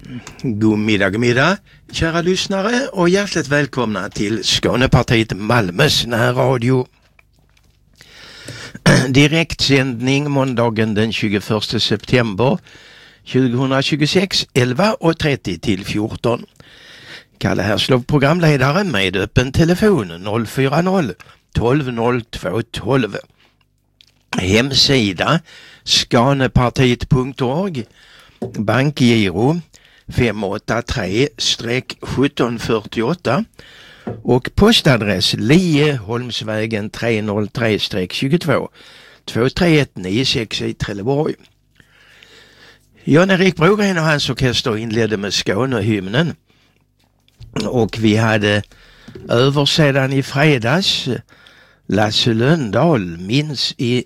God middag, kära lyssnare, och hjärtligt välkomna till Skånepartiet Malmös närradio. Direktsändning måndagen den 21 september 2026, 11:30 till 14. Kalle Herslov, programledare, med öppen telefon 040 12 02 12. Hemsida skanepartiet.org, bankgiro 583-1748 och postadress Lieholmsvägen 303-22 23196 i Trelleborg. Jan-Erik Brogren och hans orkester inledde med Skånehymnen, och vi hade över sedan i fredags Lasse Lönndahl, minns i